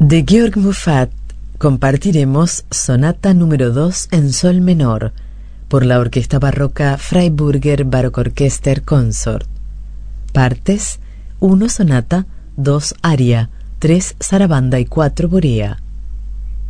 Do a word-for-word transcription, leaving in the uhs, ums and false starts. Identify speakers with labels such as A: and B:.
A: De Georg Muffat compartiremos Sonata número dos en Sol menor por la Orquesta Barroca Freiburger Barockorchester Consort. Partes: uno sonata, dos aria, tres zarabanda y cuatro borea.